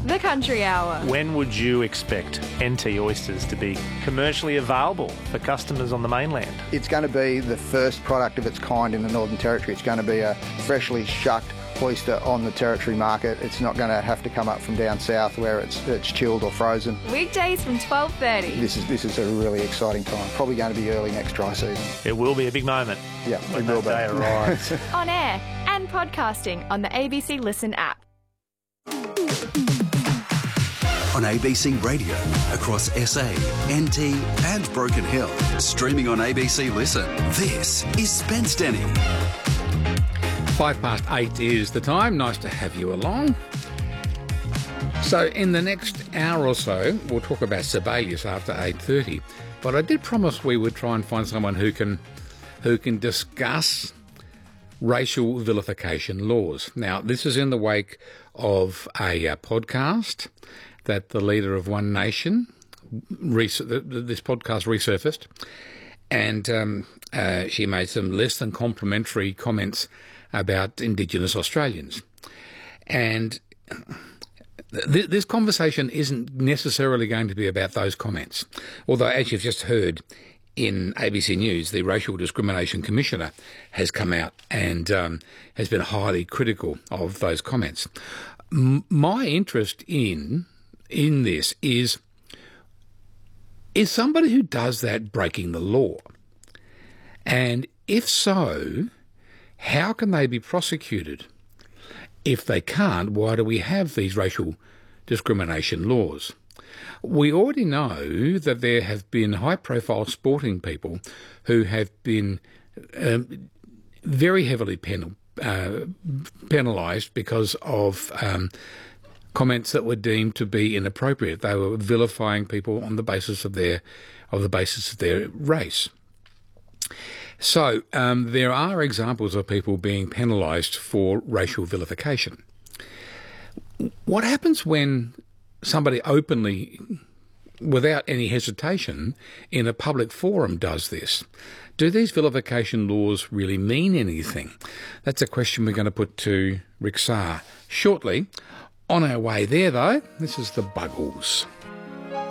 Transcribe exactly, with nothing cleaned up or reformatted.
The Country Hour. When would you expect N T oysters to be commercially available for customers on the mainland? It's going to be the first product of its kind in the Northern Territory. It's going to be a freshly shucked oyster on the Territory market. It's not going to have to come up from down south where it's it's chilled or frozen. Weekdays from twelve thirty. This is this is a really exciting time. Probably going to be early next dry season. It will be a big moment. Yeah, when it will that be. day arrives. On air and podcasting on the A B C Listen app. On A B C Radio, across S A, N T and Broken Hill. Streaming on A B C Listen. This is Spence Denny. Five past eight is the time. Nice to have you along. So in the next hour or so, we'll talk about Sibelius after eight thirty. But I did promise we would try and find someone who can who can discuss racial vilification laws. Now, this is in the wake of a uh, podcast that the leader of One Nation, res- this podcast resurfaced, and um, uh, she made some less than complimentary comments about Indigenous Australians. And th- this conversation isn't necessarily going to be about those comments, although, as you've just heard in A B C News, the Racial Discrimination Commissioner has come out and um, has been highly critical of those comments. M- my interest in in this is, is somebody who does that breaking the law? And if so, how can they be prosecuted? If they can't, why do we have these racial discrimination laws? We already know that there have been high-profile sporting people who have been um, very heavily penal, uh, penalised because of um, comments that were deemed to be inappropriate. They were vilifying people on the basis of their of the basis of their race. So um, there are examples of people being penalised for racial vilification. What happens when somebody openly, without any hesitation, in a public forum does this? Do these vilification laws really mean anything? That's a question we're going to put to Rick Sarre shortly. On our way there, though, this is the Buggles.